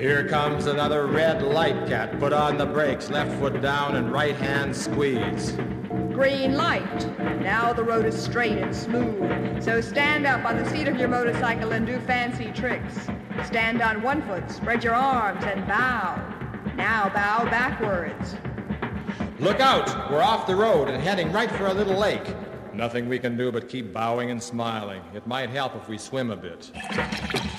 Here comes another red light, cat. Put on the brakes, left foot down and right hand squeeze. Green light. Now the road is straight and smooth. So stand up on the seat of your motorcycle and do fancy tricks. Stand on one foot, spread your arms and bow. Now bow backwards. Look out! We're off the road and heading right for a little lake. Nothing we can do but keep bowing and smiling. It might help if we swim a bit.